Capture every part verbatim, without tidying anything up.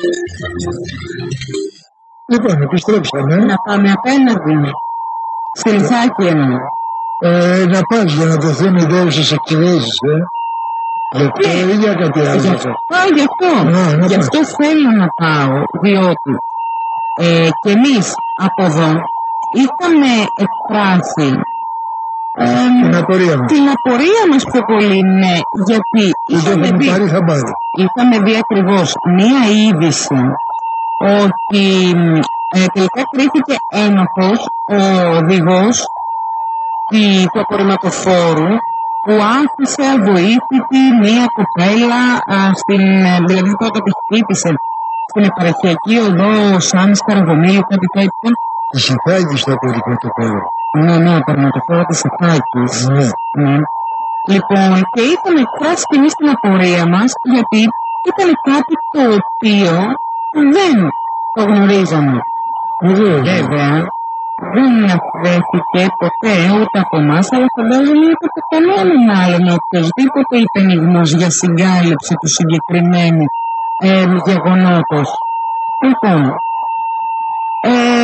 Λοιπόν, επιστρέψαμε. Να πάμε απέναντι. Στη Λιθάκη εννοώ. Ε, να πας για να τεθούν οι δόσεις εξηγήσεις, ε. Λεπτό ή για κάτι άλλο. Γι' αυτό, γι' αυτό. Να, Γι' αυτό θέλω να πάω, διότι ε, και εμείς από εδώ είχαμε εκφράσει ε, την απορία μας. Την απορία μας πιο πολύ, ναι, γιατί είχαμε δει, πάρει, θα πάρει. είχαμε δει ακριβώς μία είδηση ότι ε, τελικά κρίθηκε ένοχος ο οδηγός του απορριμματοφόρου που άφησε αβοήθητη μία κοπέλα, α, στην, δηλαδή τότε τη χτύπησε στην επαρχιακή οδό σαν Σκαραβομήλου, κάτι τέτοιο. Της Ιθάκης το απορριμματοφόρο. Ναι, ναι, απορριμματοφόρο της Ιθάκης. Ναι. ναι. Λοιπόν, και είχαμε εκφράσει και εμείς την απορία μας, γιατί ήταν κάτι το οποίο δεν το γνωρίζαμε. Βέβαια, δεν αφαιρέθηκε ποτέ ούτε από εμάς, αλλά φαντάζομαι ότι από κανέναν άλλον οποιοσδήποτε υπενιγμός για συγκάλυψη του συγκεκριμένου ε, γεγονότος. Λοιπόν, ε,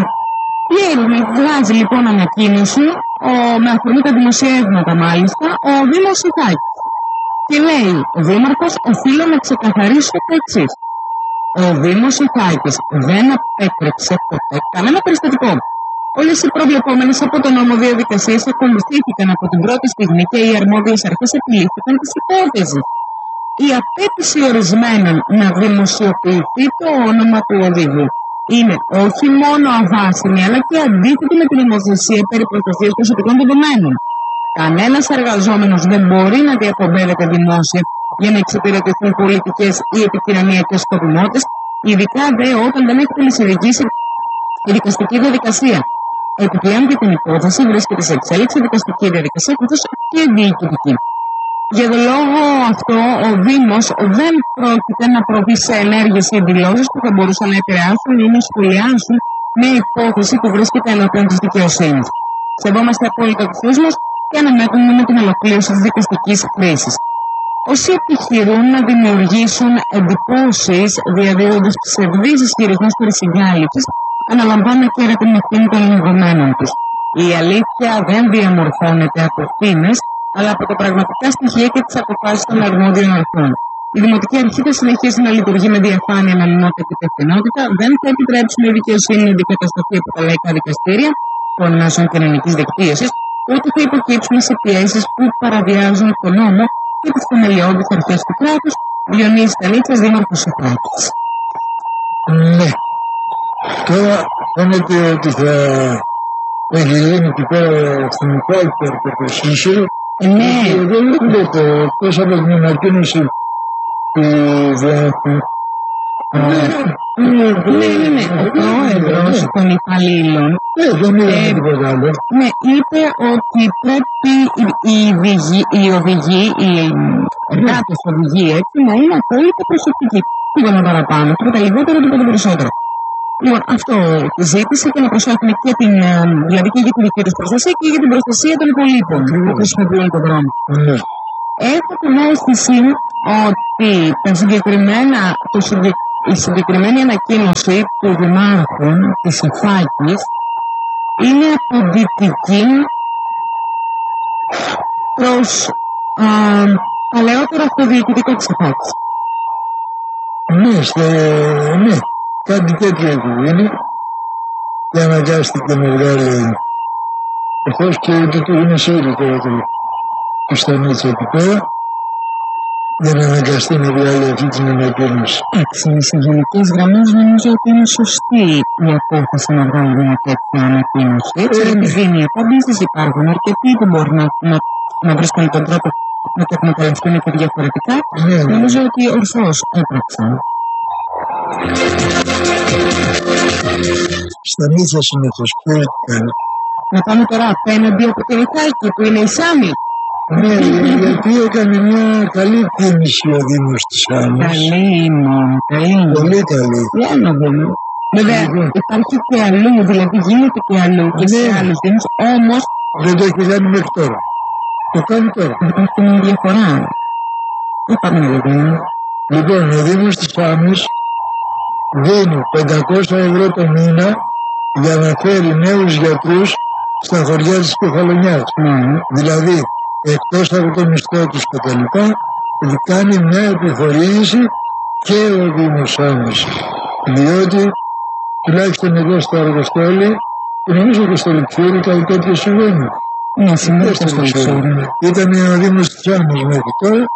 η βγάζει λοιπόν ανακοίνωση, ο, με αφορμή τα δημοσιεύματα μάλιστα, ο Δήμος Ιθάκης. Και λέει, ο Δήμαρχος, οφείλω να ξεκαθαρίσω το εξής. Ο Δήμος Ιθάκης δεν απέτρεψε ποτέ κανένα περιστατικό. Όλες οι προβλεπόμενες από τον νόμο διαδικασίες ακολουθήθηκαν από την πρώτη στιγμή και οι αρμόδιες αρχές επιλήφθηκαν της υπόθεσης. Η απέτηση ορισμένων να δημοσιοποιηθεί το όνομα του οδηγού είναι όχι μόνο αβάσιμη, αλλά και αντίθετη με την νομοθεσία περί προστασίας προσωπικών δεδομένων. Κανένας εργαζόμενος δεν μπορεί να διακομβεύεται δημόσια για να εξυπηρετηθούν πολιτικές ή επικοινωνιακές σκοπιμότητες, ειδικά δε όταν δεν έχει τελεσιοδηγήσει η δικαστική διαδικασία. Επιπλέον για την υπόθεση βρίσκεται σε εξέλιξη δικαστική διαδικασία καθώς και διοικητική. Για τον λόγο αυτό, ο Δήμος δεν πρόκειται να προβεί σε ενέργειες ή δηλώσεις που θα μπορούσαν να επηρεάσουν ή να σχολιάσουν μια υπόθεση που βρίσκεται ενώπιον της δικαιοσύνης. Σεβόμαστε απόλυτα τους θεσμούς μας και αναμένουμε με την ολοκλήρωση της δικαστικής κρίσης. Όσοι επιχειρούν να δημιουργήσουν εντυπώσεις διαδίδοντας ψευδείς ισχυρισμούς περί συγκάλυψης, αναλαμβάνουν και την ευθύνη των λεγόμενων τους. Η αλήθεια δεν διαμορφώνεται από φήμες, αλλά από τα πραγματικά στοιχεία και τις αποφάσεις των αρμόδιων αρχών. Η Δημοτική Αρχή θα συνεχίσει να λειτουργεί με διαφάνεια, νομιμότητα και υπευθυνότητα. Δεν θα επιτρέψουμε η δικαιοσύνη να αντικατασταθεί από τα λαϊκά δικαστήρια των μέσων κοινωνικής δικτύωσης, ούτε θα υποκύψουμε σε πιέσεις που παραβιάζουν τον νόμο και τις θεμελιώδεις αρχές του κράτους. Διονύσης Τανίτσας, Δήμαρχος Ιθάκης. Ναι. Τώρα φαίνεται ότι θα έχει γίνει εκεί πέρα στην Ιθάκη από το Σύσσωρο. Ναι. Εδώ βλέπετε, εκτός από την ανακοίνωση του Δήμαρχου. Ναι, ναι, ναι. Ο πρόεδρος των υπαλλήλων δεν είδαμε τίποτα άλλο. Ναι, είπε ότι πρέπει οι οδηγοί, οι εργάτες οδηγοί, έτσι, να είναι απόλυτα προσεκτικοί. Τίποτα παραπάνω, τίποτα λιγότερο, τίποτα περισσότερο. Λοιπόν, αυτό ζήτησε και να προσέχουμε και την, δηλαδή και για την δική τους προστασία και για την προστασία των υπολείπων που χρησιμοποιούν τον δρόμο. Έχω την αίσθηση ότι τα συγκεκριμένα, το συγκεκριμένο η συγκεκριμένη ανακοίνωση του Δημάρχου της Ιθάκης είναι αποδυτική προς α, παλαιότερο αυτοδιοικητικό της Ιθάκης. Ναι, στο, ναι, κάτι τέτοιο έχει γίνει και αναγκάστηκε να βγάλει εχώς και ότι του γνωσίρει τώρα το Στανίτσα εκεί πέρα για να αναγκαστεί να βγάλει αυτή την ανακοίνωση. Εντάξει, σε γενικές γραμμές νομίζω ότι είναι σωστή η απόφαση να βγάλει μια τέτοια ανακοίνωση. Έτσι, ε, επειδή είναι οι απαντήσεις, υπάρχουν αρκετοί που μπορεί να, να, να βρίσκουν τον τρόπο να το εκμεταλλευτούν και διαφορετικά. Ναι, ναι. Νομίζω ότι ορθώς έπραξαν. Στανίτσα συνεχώς κάνει. Να πάμε τώρα απέναντι από την Ιθάκη που είναι η Σάμη. Ναι, γιατί έκανε μια καλή κίνηση ο Δήμος της Σάμης. Καλή είναι, καλή είναι. Πολύ καλή. Για να δούμε. Βέβαια υπάρχει και αλλού, δηλαδή γίνεται και αλλού και σε άλλους Δήμους, όμως δεν το έχει κάνει μέχρι τώρα. Το κάνει τώρα. Υπάρχει μια διαφορά. Δεν πάμε να δούμε. Λοιπόν, ο Δήμος της Σάμης δίνει πεντακόσια ευρώ το μήνα για να φέρει νέους γιατρούς στα χωριά της Κεφαλονιάς. Mm. Δηλαδή, εκτός από το μισθό τους και τα λοιπά, κάνει μια επιχορήγηση και ο Δήμος Σάμος. Διότι, τουλάχιστον εδώ στο Αργοστόλι, και νομίζω και στο Λουξούρι κάτι τέτοιο συμβαίνει. Ναι, συμβαίνει στο Λουξούρι. Ήταν ο Δήμος της Σάμος μέχρι τώρα,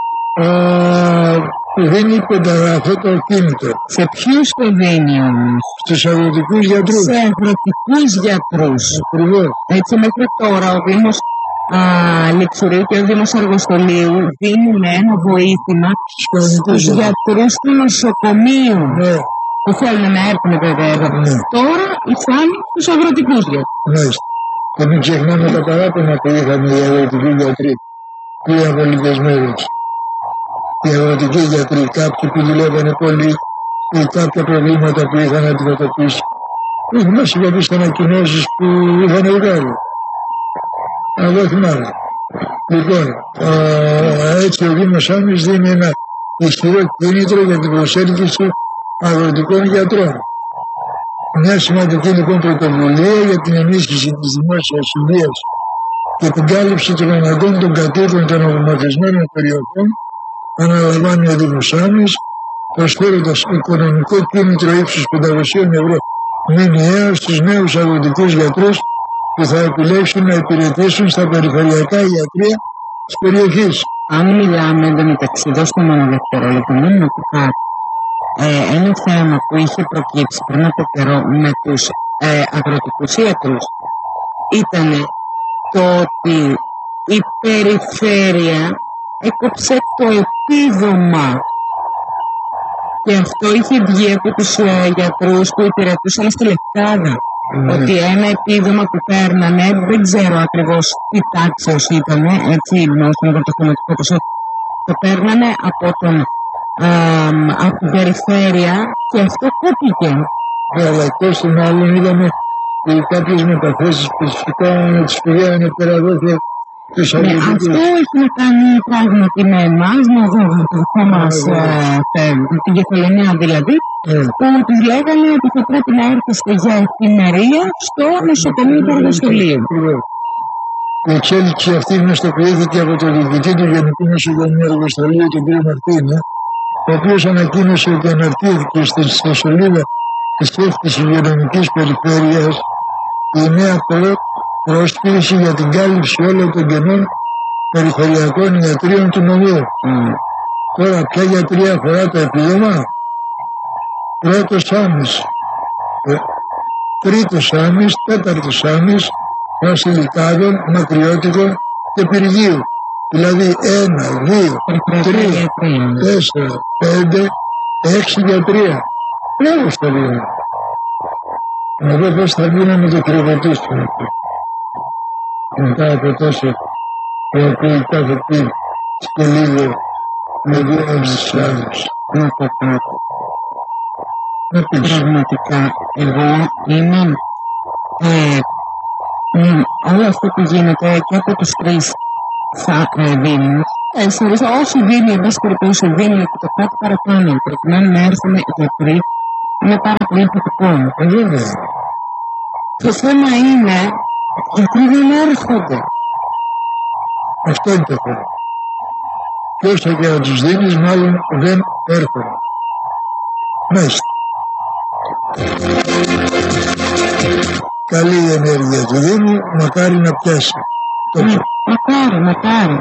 που δίνει αυτό το κίνητο. Σε ποιους το δίνει όμως? Στους αγροτικούς γιατρούς. Σε αγροτικούς γιατρούς. Ακριβώς. Έτσι μέχρι τώρα ο Δήμος Λουξουρίου και ο Δήμος Αργοστολίου δίνουν ένα βοήθημα στους γιατρούς του νοσοκομείου. Ναι. Που θέλουν να έρθουν βέβαια εδώ. Ναι. Τώρα φτάνει στους αγροτικούς γιατρούς. Ναι. Και μην ξεχνάμε τα παράπονα που είχαν οι αγροτικοί γιατροί πριν από λίγες μέρες. Οι αγροτικοί γιατροί, κάποιοι που δουλεύανε πολύ ή κάποια προβλήματα που είχαν αντιμετωπίσει. Δεν θυμάσαι για τις ανακοινώσεις που είχαν βγάλει. Αλλά δεν θυμάμαι. Λοιπόν, α, έτσι ο Δήμος Σάμης δίνει ένα ισχυρό κίνητρο για την προσέλκυση αγροτικών γιατρών. Μια σημαντική λοιπόν πρωτοβουλία για την ενίσχυση της δημόσιας υγείας και την κάλυψη των αναγκών των κατοίκων των απομακρυσμένων περιοχών αναλαμβάνει ο Δήμος Σάμης, προσφέροντας οικονομικό κίνητρο ύψους πεντακόσια ευρώ μηνιαία στους νέους αγροτικούς γιατρούς που θα επιλέξουν να υπηρετήσουν στα περιφερειακά ιατρεία της περιοχής. Αν μιλάμε εντωμεταξύ, δώστε μου ένα δευτερόλεπτο, μην να πω κάτι. Ε, ένα θέμα που είχε προκύψει πριν από καιρό με τους ε, αγροτικούς ιατρούς ήταν το ότι η περιφέρεια έκοψε το επίδομα και αυτό είχε βγει από τους ε, γιατρούς που υπηρετούσαν στη Λευκάδα. Mm. Ότι ένα επίδομα που παίρνανε, δεν ξέρω ακριβώς τι τάξεως ήταν, έτσι όσο το χρηματικό ποσό, το παίρνανε από τον Α, από την περιφέρεια και αυτό κόπηκε. Ναι, αλλά εκτός των άλλων είδαμε ότι κάποιες μεταθέσεις που φυσικά τις πηγαίνανε πέρα εδώ και τους αγροτικούς. Ναι, αυτό έχει να κάνει πράγματι με εμάς, με το δικό μας θέμα, την Κεφαλονιά δηλαδή, yeah. που τους λέγανε ότι θα πρέπει να έρχεστε για εφημερία στο νοσοκομείο του Αργοστολίου. Η εξέλιξη αυτή γνωστοποιήθηκε από τον διοικητή του Γενικού Νοσοκομείου Αργοστολίου, τον κ. Μαρτίνη, ο οποίος ανακοίνωσε ότι αναρτήθηκε στη σελίδα της Εύχης Υγειονομικής Περιφέρειας η νέα πρόσκληση για την κάλυψη όλων των κενών περιφερειακών ιατρίων του νομού. Mm. Τώρα ποια γιατρία αφορά το επίδομα? Πρώτος Σάμης, ε, τρίτος Σάμης, τέταρτος Σάμης, Βασιλικάδων, Μακριώτικων και Πυργίου. Δηλαδή ένα, δύο, τρία, τέσσερα, πέντε, έξι γιατρία. Μπράβο στο Δήμο. Εγώ πώς θα γίναμε το κρεβατίστημα. Μετά από τόσο που ακούει κάθε τι και λίγο με δύο στις άλλες. Να πω κάτι. Πραγματικά εγώ είμαι ε, μ, όλο αυτό που γίνεται και από τους τρεις θα δίνουν. Τέσσερις, όσοι δίνουν, εν πάση περιπτώσει δίνουν και το κάτι παραπάνω, προκειμένου να έρθουν γιατροί, είναι πάρα πολύ θετικό. Βέβαια. Το θέμα είναι γιατί δεν έρχονται. Αυτό είναι το θέμα. Και όσο και να τους δίνεις, μάλλον δεν έρχονται. Μάλιστα. Καλή η ενέργεια του Δήμου, μακάρι να πιάσει. Ναι, μακάρι, μακάρι.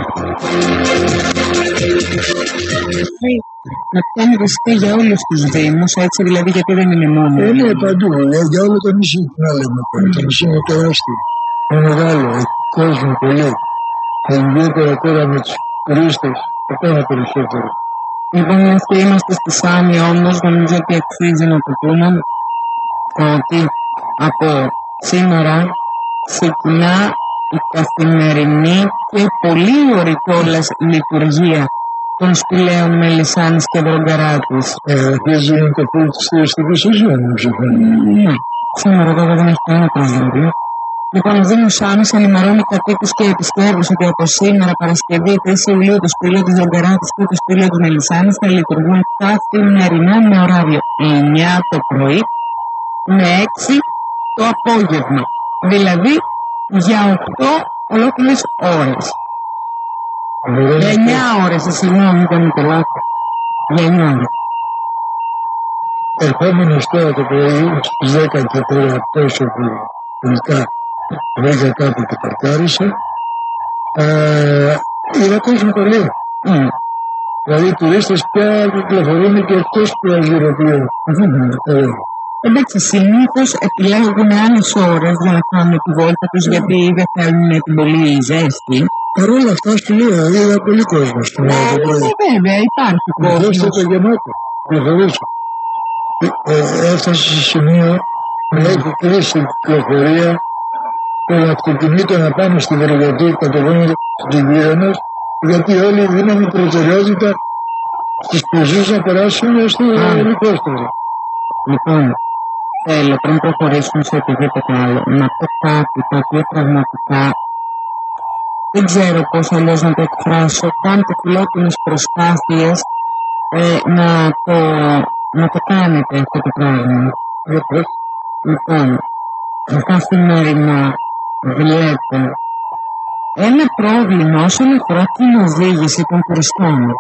Να πιάνει βασικά για όλους τους Δήμους, έτσι δηλαδή, γιατί δεν είναι μόνο. Ε, ναι, παντού, για όλο το νησί να λέμε τώρα. Το νησί είναι τεράστιο. Είναι μεγάλο, έχει κόσμο πολύ. Και ιδιαίτερα τώρα με τους τουρίστες, ακόμα περισσότερο. Λοιπόν, αυτοί είμαστε στη Σάμι, όμως νομίζω ότι αξίζει να το πούμε ότι από σήμερα ξεκινά η καθημερινή και πολύ ωραία κιόλας λειτουργία των σπηλαίων Μελισσάνης και Βρογκαράτης. Ε, αρχίζει το πουλ της τουριστικής σεζόν, νομίζω. Ναι, σήμερα βέβαια δεν έχει κανένα πρόβλημα. Λοιπόν, ο Δήμος Σάμης ενημερώνει κατοίκους και επισκέπτες ότι από σήμερα Παρασκευή τρεις Ιουλίου το σπήλαιο της Βρογκαράτης και το σπήλαιο της Μελισσάνης θα λειτουργούν καθημερινά με ωράριο εννιά εννιά το πρωί με έξι το απόγευμα. Δηλαδή για οκτώ ολόκληρες ώρες. Για εννιά ώρες, συγγνώμη, δεν το λάθος. Για εννιά ώρες. Ερχόμενος τώρα το πρωί στις δέκα και τώρα τόσο που τελικά βρήκα κάπου και παρκάρισα, ε, είδα κόσμο πολύ. Mm. Δηλαδή οι τουρίστες πια κυκλοφορούν και εκτός του αργυροπλοίου. Mm. Εντάξει, συνήθως επιλέγουν άλλες ώρες για να κάνουν τη βόλτα τους, γιατί δεν θέλουν την πολύ ζέστη. Παρ' όλα αυτά σου λέω, είδα πολύ κόσμο στην Ναι, ώρα. ναι, βέβαια, υπάρχει κόσμος. Δώστε το γεμάτο, κυκλοφορήσω. Ε, έφτασε σε σημείο να έχει κλείσει η κυκλοφορία των αυτοκινήτων να πάνε στην Βεργοτή, κατεβαίνουν στην Γύρανος, γιατί όλοι δίνανε προτεραιότητα στις πεζούς να περάσουν στο ελικόπτερο. Λοιπόν, θέλω πριν προχωρήσουμε σε οτιδήποτε άλλο, να πω κάτι το οποίο πραγματικά δεν ξέρω πώς αλλιώς να το εκφράσω. Κάντε φιλότιμες προσπάθειες ε, να, το, να το κάνετε αυτό το πράγμα. Λοιπόν, καθημερινά βλέπω ένα πρόβλημα όσον αφορά την οδήγηση των τουριστών.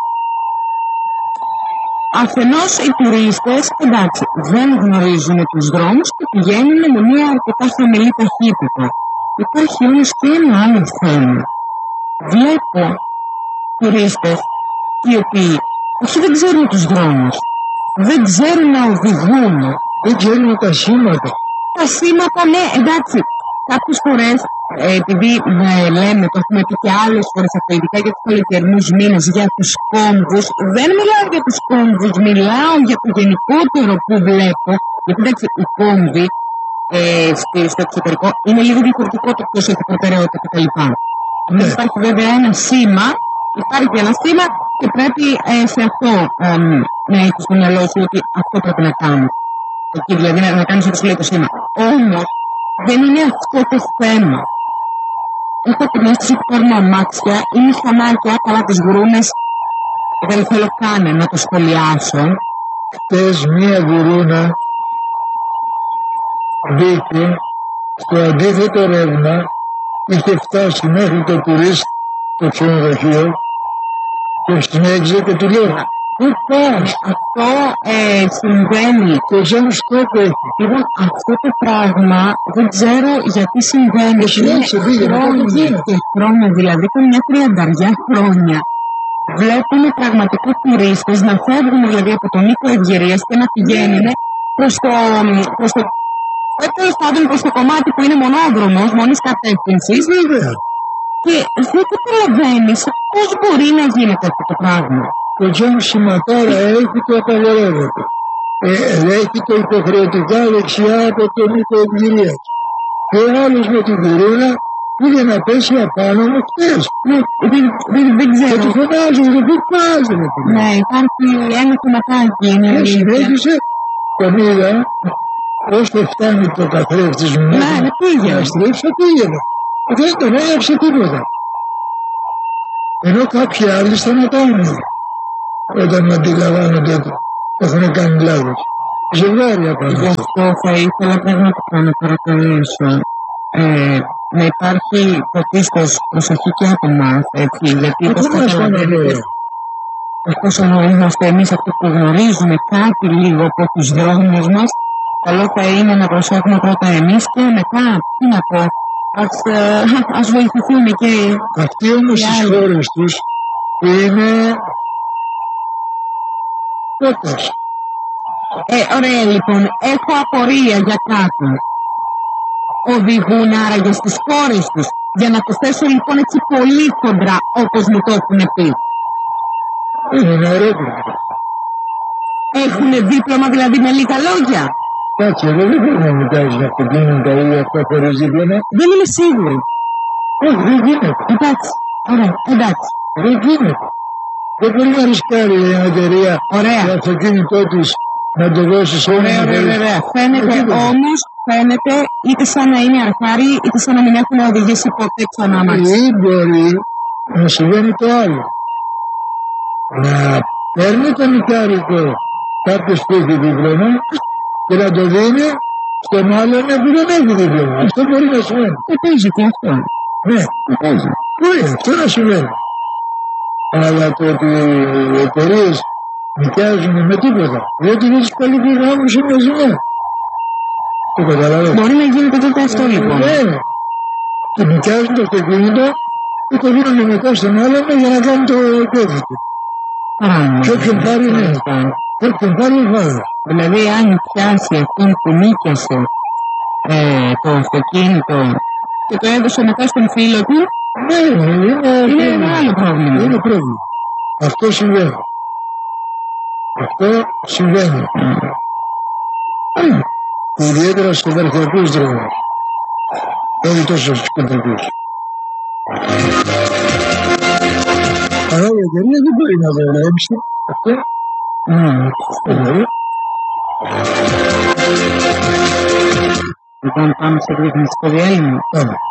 Αφενός οι τουρίστες, εντάξει, δεν γνωρίζουν τους δρόμους και πηγαίνουν με μια αρκετά χαμηλή ταχύτητα. Υπάρχει όμως και ένα άλλο θέμα. Βλέπω τουρίστες οι οποίοι όχι δεν ξέρουν τους δρόμους, δεν ξέρουν να οδηγούν, δεν ξέρουν τα σήματα. Τα σήματα, ναι, εντάξει, κάποιες φορές, ε, επειδή ε, λέμε, το έχουμε πει και άλλες φορές αυτό, ειδικά για τους καλοκαιρινούς μήνες, για τους κόμβους, δεν μιλάω για τους κόμβους, μιλάω για το γενικότερο που βλέπω, γιατί εντάξει, οι κόμβοι ε, στο εξωτερικό είναι λίγο διαφορετικό το ποιος έχει προτεραιότητα κτλ. Ναι. Υπάρχει βέβαια ένα σήμα, υπάρχει ένα σήμα και πρέπει ε, σε αυτό ε, να έχεις στο μυαλό σου ότι αυτό πρέπει να κάνεις. Εκεί δηλαδή να, να κάνεις όπως λέει το σήμα. Όμως δεν είναι αυτό το θέμα. Έχω την αίσθηση ότι παίρνω αμάξια ή μηχανάκια, καλά τις γουρούνες δεν θέλω καν να το σχολιάσω. Χτες μία γουρούνα μπήκε στο αντίθετο ρεύμα, είχε φτάσει μέχρι το τουρίστ το ξενοδοχείο και συνέχιζε και του λέω Λοιπόν, αυτό ε, συμβαίνει. Το ζένω στόχο έχει. Λοιπόν, αυτό το πράγμα δεν ξέρω γιατί συμβαίνει. Είναι χρόνια και χρόνια, δηλαδή και μια τριανταριά χρόνια. Βλέπουμε πραγματικά τουρίστες να φεύγουν δηλαδή από τον οίκο Ευγερίας και να πηγαίνουν προς το, προς το, τέλος πάντων προς το κομμάτι που είναι μονόδρομος, μόνης κατεύθυνσης. Βέβαια. Και δεν καταλαβαίνεις πώς μπορεί να γίνεται αυτό το πράγμα. Το Τζον σηματάρα έχει το απαγορεύεται. Ε, έχει το υποχρεωτικά δεξιά από τον οίκο Ευγερίας. Και ο άλλος με την γουρούνα πήγε να πέσει απάνω μου χτες. Ναι, δεν, δεν, δεν ξέρω. Και του φωνάζω, δεν πού πας, ρε παιδί. Ναι, υπάρχει ένα κομματάκι. Και συνέχισε, τον είδα, ώστε φτάνει το καθρέφτης μου. Ναι, δεν πήγε. Να στρίψω, πήγαινε. Δεν τον έγραψε τίποτα. Ενώ κάποιοι άλλοι σταματάνε όταν αντιλαμβάνονται ότι έχουν κάνει λάθος. Ζευγάρια πάνω. Γι' αυτό θα ήθελα πραγματικά να παρακαλέσω ε, να υπάρχει πρωτίστως προσοχή και από εμάς, έτσι, γιατί όπως καταλαβαίνετε, εφόσον είμαστε εμείς αυτοί που γνωρίζουμε κάτι λίγο από τους δρόμους μας, καλό θα είναι να προσέχουμε πρώτα εμείς και μετά, τι να πω, ας, ε, ας βοηθηθούμε και αυτοί όμως στις χώρες τους που είναι πότες. Ε, ωραία λοιπόν, έχω απορία για κάτι. Οδηγούν άραγε στις χώρες τους, για να το θέσω λοιπόν έτσι πολύ χοντρά όπως μου το έχουν πει. Είναι αερόπλο. Έχουν δίπλωμα δηλαδή με λίγα λόγια. Κάτσε, εγώ δεν θέλω να μιλάεις να αυτοκίνητα τα ίδια αυτά χωρίς δίπλωμα. Δεν είμαι σίγουρη. Όχι, δεν γίνεται. Εντάξει, ωραία, εντάξει. Δεν γίνεται. Δεν μπορεί να ρισκάρει η εταιρεία το αυτοκίνητό της να το δώσει σε ωραία, ωραία, ωραία. Φαίνεται όμως, φαίνεται είτε σαν να είναι αρχάρι, είτε σαν να μην έχουν οδηγήσει ποτέ ξανά μας. Ή μπορεί να συμβαίνει το άλλο. Να παίρνει το νοικάρικο κάποιος που έχει δίπλωμα και να το δίνει στον άλλον που δεν έχει δίπλωμα. Αυτό μπορεί να συμβαίνει. Το παίζει και αυτό. Ναι, Το παίζει. μπορεί αυτό να συμβαίνει. Αλλά το ότι οι εταιρείες νοικιάζουν με τίποτα, διότι δεν τους καλύπτει η γάμους είναι ζημιά. Το καταλαβαίνω. Μπορεί να γίνεται και αυτό λοιπόν. Ναι, και νοικιάζουν το αυτοκίνητο και το δίνουν μετά στον άλλον για να κάνει το επέδυτο. Και όποιον πάρει, ναι. Και όποιον πάρει, βάλει. Δηλαδή, αν πιάσει αυτόν που νίκιασε ε, το αυτοκίνητο και το έδωσε μετά στον φίλο του, ναι, είναι, είναι ένα άλλο πρόβλημα. Είναι πρόβλημα. Αυτό συμβαίνει. Αυτό συμβαίνει. Mm. Ιδιαίτερα στους επαρχιακούς δρόμους. Όχι τόσο στους κεντρικούς. Αλλά η εταιρεία δεν μπορεί να το ελέγξει αυτό. Mm. Δεν μπορεί. Λοιπόν, πάμε σε διαφημιστικό διάλειμμα. Πάμε.